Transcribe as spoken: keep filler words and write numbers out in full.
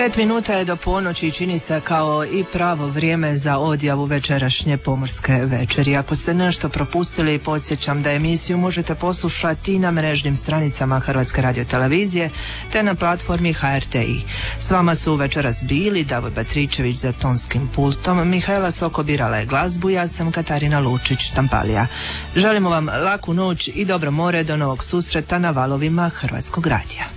Pet minuta je do ponoći i čini se kao i pravo vrijeme za odjavu večerašnje pomorske večeri. Ako ste nešto propustili, podsjećam da emisiju možete poslušati na mrežnim stranicama Hrvatske radiotelevizije te na platformi H R T I. S vama su večeras bili Davor Batričević za tonskim pultom, Mihajla Soko birala je glazbu, ja sam Katarina Lučić-Tampalija. Želimo vam laku noć i dobro more, do novog susreta na valovima Hrvatskog radija.